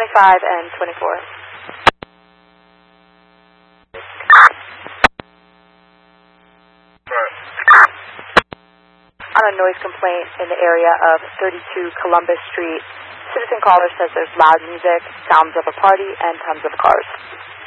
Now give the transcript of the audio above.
and 24. On a noise complaint in the area of 32 Columbus Street, citizen caller says there's loud music, sounds of a party, and tons of cars.